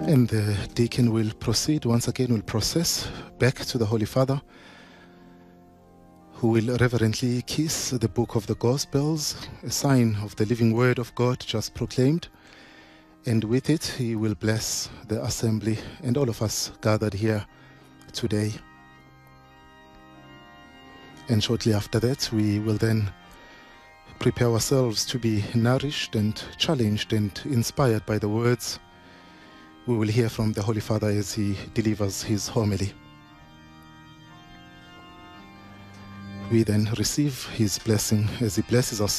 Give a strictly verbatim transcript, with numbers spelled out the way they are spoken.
And the deacon will proceed once again, will process back to the Holy Father, who will reverently kiss the book of the Gospels, a sign of the living word of God just proclaimed. And with it, he will bless the assembly and all of us gathered here today. And shortly after that, we will then prepare ourselves to be nourished and challenged and inspired by the words we will hear from the Holy Father as he delivers his homily. We then receive his blessing as he blesses us